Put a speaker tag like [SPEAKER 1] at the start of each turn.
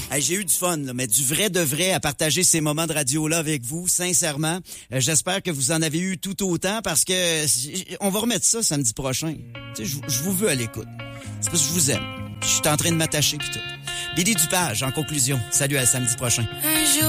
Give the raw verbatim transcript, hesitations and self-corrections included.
[SPEAKER 1] Hey, j'ai eu du fun, là, mais du vrai de vrai à partager ces moments de radio-là avec vous, sincèrement. Euh, j'espère que vous en avez eu tout autant parce que on va remettre ça samedi prochain. Tu sais, je, je vous veux à l'écoute. C'est parce que je vous aime. Je suis en train de m'attacher pis tout. Billy Dupage, en conclusion. Salut, à samedi prochain.
[SPEAKER 2] Un jour